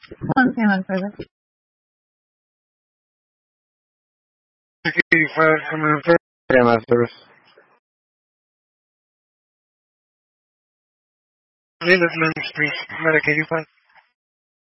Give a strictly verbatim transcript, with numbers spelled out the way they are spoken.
one second further. eighty-five coming in first. Yeah, my service. Leland Springs, Medic eighty-five.